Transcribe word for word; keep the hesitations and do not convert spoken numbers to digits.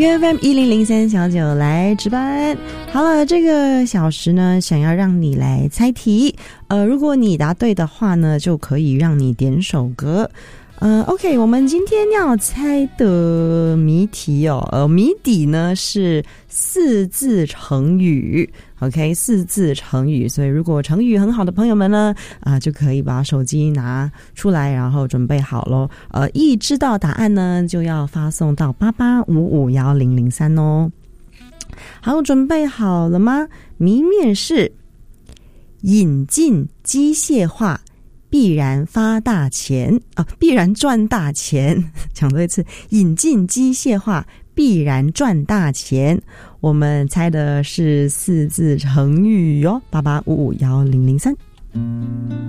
U F M 一零零三小九来值班。好了，这个小时呢，想要让你来猜题。呃，如果你答对的话呢，就可以让你点首歌。呃 ，OK， 我们今天要猜的谜题哦，呃，谜底呢是四字成语。OK， 四字成语，所以如果成语很好的朋友们呢，啊、呃，就可以把手机拿出来，然后准备好咯。呃，一知道答案呢，就要发送到八八五五一零零三哦。好，准备好了吗？谜面是引进机械化，必然发大钱啊、呃，必然赚大钱。讲多一次，引进机械化，必然赚大钱。我们猜的是四字成语哟，八八五五一零零三。